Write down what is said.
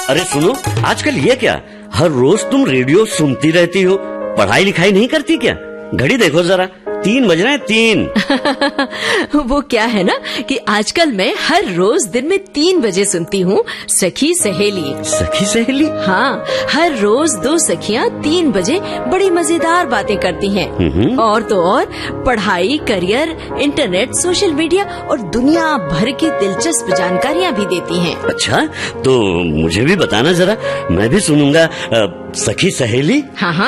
अरे सुनो, आजकल ये क्या, हर रोज तुम रेडियो सुनती रहती हो, पढ़ाई लिखाई नहीं करती क्या? घड़ी देखो जरा, 3 बज रहे हैं, 3। वो क्या है ना कि आजकल मैं हर रोज दिन में 3 बजे सुनती हूँ सखी सहेली। सखी सहेली? हाँ, हर रोज 2 सखियाँ 3 बजे बड़ी मजेदार बातें करती हैं। और तो और पढ़ाई, करियर, इंटरनेट, सोशल मीडिया और दुनिया भर की दिलचस्प जानकारियाँ भी देती हैं। अच्छा, तो मुझे भी बताना जरा, मैं भी सुनूंगा सखी सहेली। हाँ हाँ।